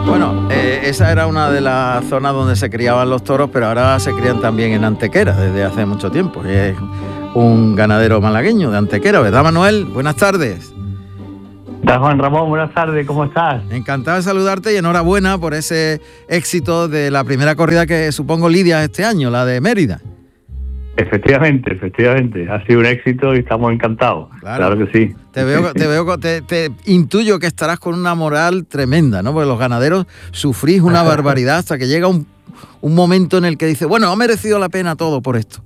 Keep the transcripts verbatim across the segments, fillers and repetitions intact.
Bueno, eh, esa era una de las zonas donde se criaban los toros, pero ahora se crían también en Antequera desde hace mucho tiempo. Es un ganadero malagueño de Antequera, ¿verdad, Manuel? Buenas tardes. Da Juan Ramón, buenas tardes, ¿cómo estás? Encantado de saludarte y enhorabuena por ese éxito de la primera corrida que supongo lidias este año, la de Mérida. Efectivamente, efectivamente, ha sido un éxito y estamos encantados, claro, claro que sí. Te veo, te veo, te, te intuyo que estarás con una moral tremenda, ¿no? Porque los ganaderos sufrís una barbaridad hasta que llega un, un momento en el que dice, bueno, ha merecido la pena todo por esto.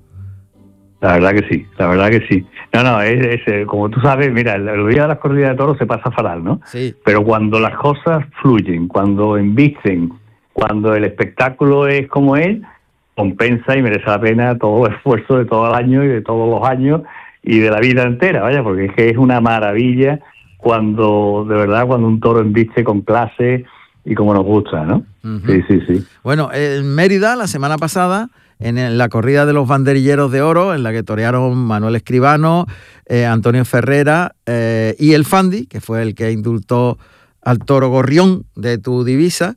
La verdad que sí, la verdad que sí. No, no, es, es como tú sabes, mira, el, el día de las corridas de toros se pasa fatal, ¿no? Sí. Pero cuando las cosas fluyen, cuando embisten, cuando el espectáculo es como es, compensa y merece la pena todo el esfuerzo de todo el año y de todos los años y de la vida entera, vaya, porque es que es una maravilla cuando, de verdad, cuando un toro embiste con clase y como nos gusta, ¿no? Uh-huh. Sí, sí, sí. Bueno, en Mérida, la semana pasada, en la corrida de los banderilleros de oro, en la que torearon Manuel Escribano, eh, Antonio Ferrera eh, y el Fandi, que fue el que indultó al toro Gorrión de tu divisa.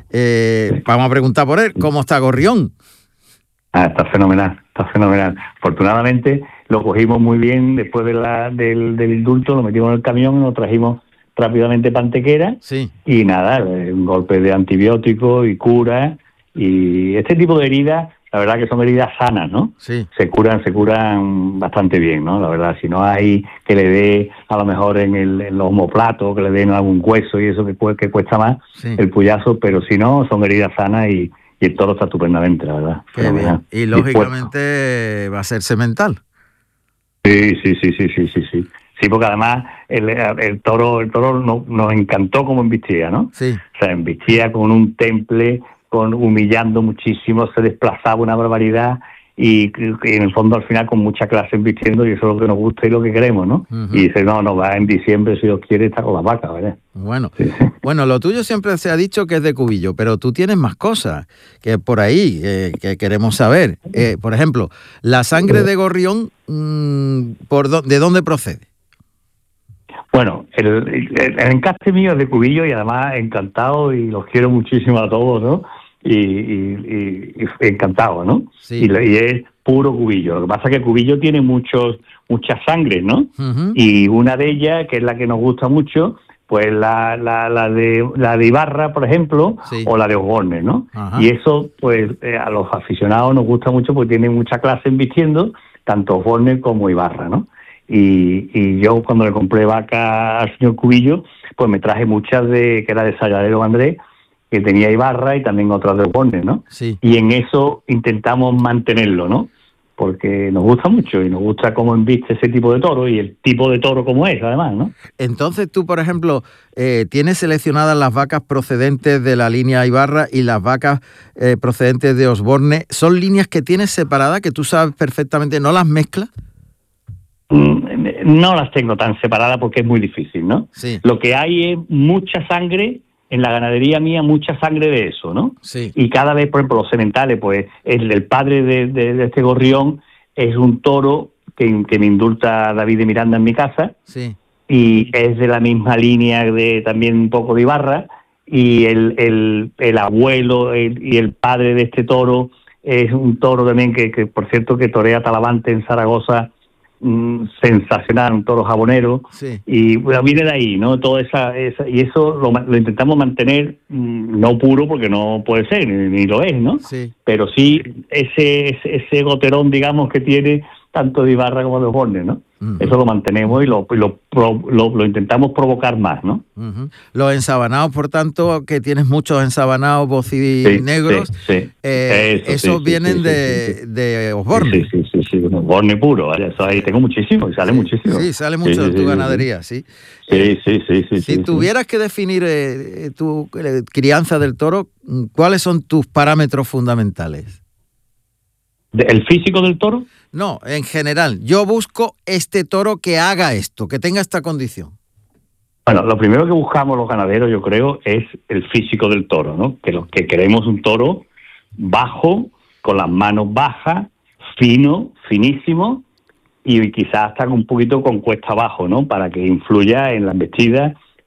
Eh, vamos a preguntar por él, ¿cómo está Gorrión? Ah, está fenomenal, está fenomenal. Afortunadamente lo cogimos muy bien después de la, del, del indulto, lo metimos en el camión y lo trajimos rápidamente para Antequera. Sí. Y nada, un golpe de antibiótico y cura. Y este tipo de heridas, la verdad que son heridas sanas, ¿no? Sí. Se curan, se curan bastante bien, ¿no? La verdad, si no hay que le dé a lo mejor en, el, en los omoplatos, que le den algún hueso y eso que, que cuesta más, sí, el puyazo, pero si no, son heridas sanas y, y el toro está estupendamente, la verdad. Qué bien. Y lógicamente y va a ser semental. Sí, sí, sí, sí, sí, sí, sí. Sí, porque además el, el toro, el toro nos, nos encantó como embistía, ¿no? Sí. O sea, embistía con un temple, con humillando muchísimo, se desplazaba una barbaridad y, y en el fondo al final con mucha clase embistiendo, y eso es lo que nos gusta y lo que queremos, ¿no? Uh-huh. Y dice, no, no, va en diciembre, si Dios quiere, está con las vacas, ¿verdad? Bueno, sí, sí. Bueno, lo tuyo siempre se ha dicho que es de Cubillo, pero tú tienes más cosas que por ahí eh, que queremos saber. Eh, por ejemplo, la sangre de Gorrión, mmm, ¿por do- ¿de dónde procede? Bueno, el, el, el encaste mío es de Cubillo y además encantado y los quiero muchísimo a todos, ¿no? Y, y, y, y encantado, ¿no? Sí. Y, y es puro Cubillo. Lo que pasa es que Cubillo tiene muchos muchas sangres, ¿no? Uh-huh. Y una de ellas, que es la que nos gusta mucho, pues la la, la de la de Ibarra, por ejemplo, sí, o la de Osborne, ¿no? Uh-huh. Y eso, pues eh, a los aficionados nos gusta mucho porque tiene mucha clase embistiendo, tanto Osborne como Ibarra, ¿no? Y, y yo cuando le compré vaca al señor Cubillo, pues me traje muchas de que era de Salladero Andrés, que tenía Ibarra y también otras de Osborne, ¿no? Sí. Y en eso intentamos mantenerlo, ¿no? Porque nos gusta mucho y nos gusta cómo embiste ese tipo de toro y el tipo de toro como es, además, ¿no? Entonces tú, por ejemplo, eh, tienes seleccionadas las vacas procedentes de la línea Ibarra y las vacas eh, procedentes de Osborne. ¿Son líneas que tienes separadas, que tú sabes perfectamente, no las mezclas? No las tengo tan separadas porque es muy difícil, ¿no? Sí. Lo que hay es mucha sangre, en la ganadería mía, mucha sangre de eso, ¿no? Sí. Y cada vez, por ejemplo, los sementales, pues el, el padre de, de, de este Gorrión es un toro que, que me indulta David de Miranda en mi casa. Sí. Y es de la misma línea de también un poco de Ibarra, y el, el, el abuelo el, y el padre de este toro es un toro también que, que por cierto, que torea Talavante en Zaragoza, Mm, sensacional, un toro jabonero, sí, y bueno, viene de ahí, ¿no? Toda esa, esa y eso lo, lo intentamos mantener, mm, no puro porque no puede ser, ni, ni lo es, ¿no? Sí. Pero sí ese, ese ese goterón, digamos, que tiene tanto de Ibarra como de Osborne, ¿no? Uh-huh. Eso lo mantenemos y lo lo, lo, lo, lo intentamos provocar más, ¿no? Uh-huh. Los ensabanados, por tanto, que tienes muchos ensabanados bocinegros, sí, sí, sí. Eh, Eso, esos sí, vienen sí, de, sí, sí. de Osborne. Sí, sí, sí, sí, sí. Osborne puro, ¿vale? Eso ahí tengo muchísimo y sale sí, muchísimo. Sí, sale mucho sí, en sí, tu sí, ganadería, sí. Sí, eh, sí, sí, sí. Si sí, tuvieras sí. que definir eh, tu eh, crianza del toro, ¿cuáles son tus parámetros fundamentales? ¿El físico del toro? No, en general. Yo busco este toro que haga esto, que tenga esta condición. Bueno, lo primero que buscamos los ganaderos, yo creo, es el físico del toro, ¿no? Que lo que queremos un toro bajo, con las manos bajas, fino, finísimo, y quizás hasta un poquito con cuesta abajo, ¿no? Para que influya en la embestida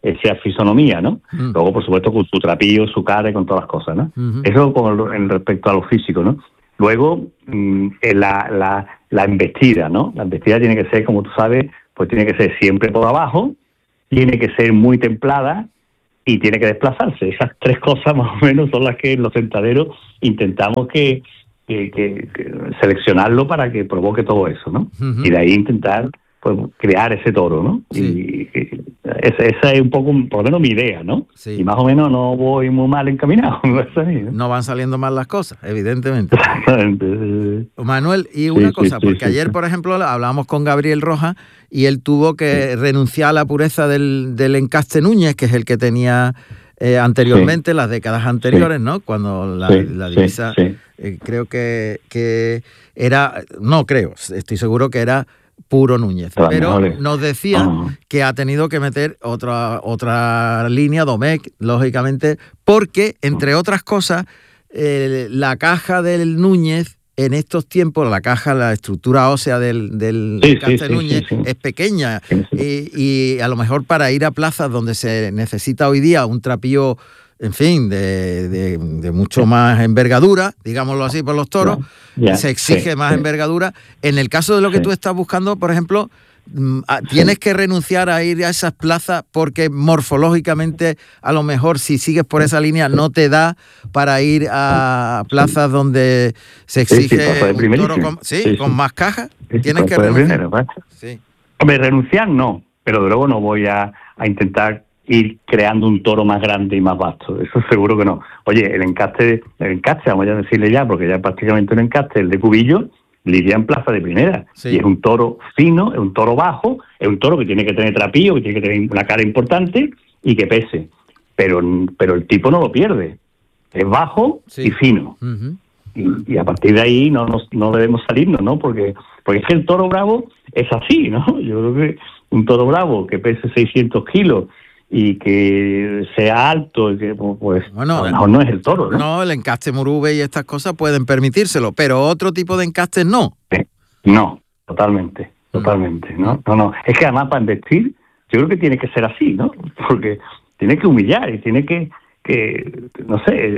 esa fisonomía, ¿no? Uh-huh. Luego, por supuesto, con su trapillo, su cara y con todas las cosas, ¿no? Uh-huh. Eso con en respecto a lo físico, ¿no? Luego, mmm, la, la, la embestida, ¿no? La embestida tiene que ser, como tú sabes, pues tiene que ser siempre por abajo, tiene que ser muy templada y tiene que desplazarse. Esas tres cosas más o menos son las que en los sentaderos intentamos que, que, que, que seleccionarlo para que provoque todo eso, ¿no? Uh-huh. Y de ahí intentar pues crear ese toro, ¿no? Sí. Y, y esa, esa es un poco, por lo menos mi idea, ¿no? Sí. Y más o menos no voy muy mal encaminado. ¿no? No van saliendo mal las cosas, evidentemente. Exactamente. Manuel, y una sí, cosa, sí, porque sí, ayer, sí. por ejemplo, hablábamos con Gabriel Rojas y él tuvo que sí. renunciar a la pureza del, del encaste Núñez, que es el que tenía eh, anteriormente, sí. las décadas anteriores, sí. ¿no? Cuando la, sí. la divisa, sí. Sí. Eh, creo que, que era, no creo, estoy seguro que era puro Núñez, pero, pero nos decía uh-huh. que ha tenido que meter otra otra línea, Domecq, lógicamente, porque, entre otras cosas, eh, la caja del Núñez, en estos tiempos, la caja, la estructura ósea del, del sí, sí, sí, Núñez sí, sí. es pequeña, sí, sí. Y, y a lo mejor para ir a plazas donde se necesita hoy día un trapillo, en fin, de, de, de mucho más envergadura, digámoslo así, por los toros, yeah, yeah, se exige sí, más sí. envergadura. En el caso de lo que sí. tú estás buscando, por ejemplo, tienes sí. que renunciar a ir a esas plazas porque morfológicamente, a lo mejor, si sigues por esa línea, no te da para ir a plazas sí. donde se exige sí, sí, un toro con, ¿sí? Sí, con sí. más cajas. Sí, tienes que renunciar. Primero, sí. Hombre, renunciar no, pero de luego no voy a, a intentar ir creando un toro más grande y más vasto, eso seguro que no. Oye, el encaste, el encaste, vamos a decirle ya, porque ya es prácticamente un encaste, el de Cubillo, lidia en plaza de primera, sí. y es un toro fino, es un toro bajo, es un toro que tiene que tener trapillo, que tiene que tener una cara importante y que pese, pero, pero el tipo no lo pierde, es bajo sí. y fino, uh-huh. y, y a partir de ahí no, no, no debemos salirnos, ¿no? Porque, porque es que el toro bravo es así, ¿no? Yo creo que un toro bravo que pese seiscientos kilos y que sea alto, que pues bueno, a lo mejor no es el toro, ¿no? No, el encaste Murube y estas cosas pueden permitírselo, pero otro tipo de encastes no. Sí. No, totalmente, totalmente, ¿no? No, no. Es que además para embestir, yo creo que tiene que ser así, ¿no? Porque tiene que humillar y tiene que, que no sé,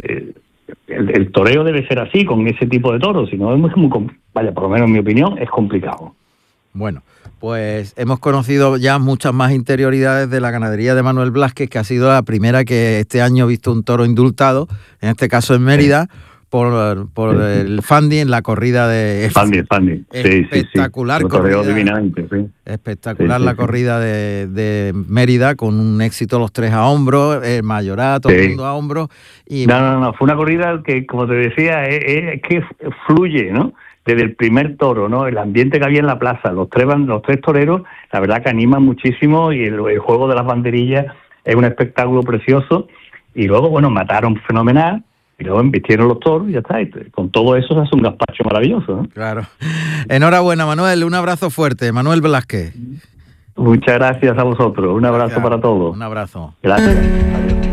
el, el toreo debe ser así, con ese tipo de toros, si no es muy, muy, vaya, por lo menos en mi opinión, es complicado. Bueno, pues hemos conocido ya muchas más interioridades de la ganadería de Manuel Blázquez, que ha sido la primera que este año ha visto un toro indultado, en este caso en Mérida, por, por el Fandi en la corrida de... Fandi, Fandi. Sí, espectacular sí, sí. corrida. Divinamente, sí. Espectacular sí, la sí, corrida sí. de, de Mérida, con un éxito los tres a hombros, el mayorazgo, todo sí. el mundo a hombros. Y... No, no, no, fue una corrida que, como te decía, es, es que fluye, ¿no? Desde el primer toro, ¿no? El ambiente que había en la plaza, los tres los tres toreros, la verdad que animan muchísimo y el, el juego de las banderillas es un espectáculo precioso. Y luego, bueno, mataron fenomenal y luego embistieron los toros y ya está. Y con todo eso se hace un gazpacho maravilloso, ¿no? Claro. Enhorabuena, Manuel. Un abrazo fuerte. Manuel Blázquez. Muchas gracias a vosotros. Un abrazo gracias. Para todos. Un abrazo. Gracias. Adiós.